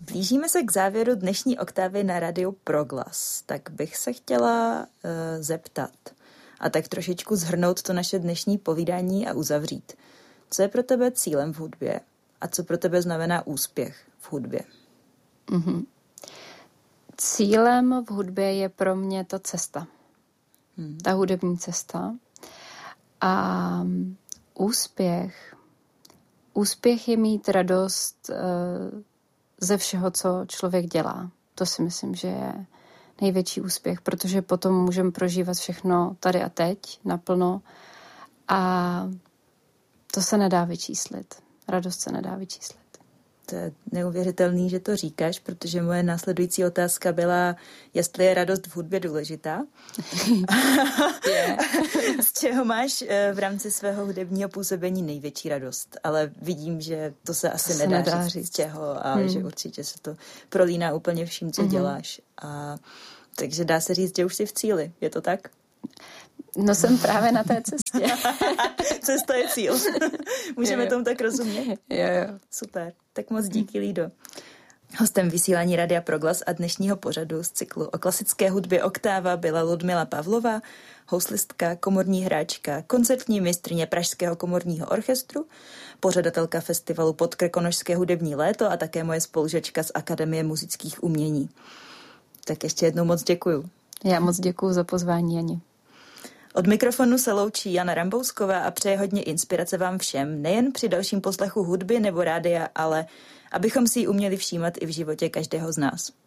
Blížíme se k závěru dnešní oktávy na Rádiu Proglas. Tak bych se chtěla zeptat a tak trošičku shrnout to naše dnešní povídání a uzavřít. Co je pro tebe cílem v hudbě a co pro tebe znamená úspěch v hudbě? Cílem v hudbě je pro mě ta cesta. Ta hudební cesta. A úspěch je mít radost ze všeho, co člověk dělá. To si myslím, že je největší úspěch, protože potom můžeme prožívat všechno tady a teď naplno a to se nedá vyčíslit. Radost se nedá vyčíslit. To je neuvěřitelný, že to říkáš, protože moje následující otázka byla, jestli je radost v hudbě důležitá. Z čeho máš v rámci svého hudebního působení největší radost? Ale vidím, že to se asi nedá říct z čeho a že určitě se to prolíná úplně vším, co děláš. Takže dá se říct, že už jsi v cíli. Je to tak? No jsem právě na té cestě. Cesta je cíl. Můžeme tomu tak rozumět? Jo. Super. Tak moc díky, Lído. Hostem vysílání Rádia Proglas a dnešního pořadu z cyklu o klasické hudbě Oktáva byla Ludmila Pavlová, houslistka, komorní hráčka, koncertní mistryně Pražského komorního orchestru, pořadatelka festivalu Podkrkonošské hudební léto a také moje spolužačka z Akademie muzických umění. Tak ještě jednou moc děkuju. Já moc děkuju za pozvání, Jani. Od mikrofonu se loučí Jana Rambousková a přeje hodně inspirace vám všem, nejen při dalším poslechu hudby nebo rádia, ale abychom si ji uměli všímat i v životě každého z nás.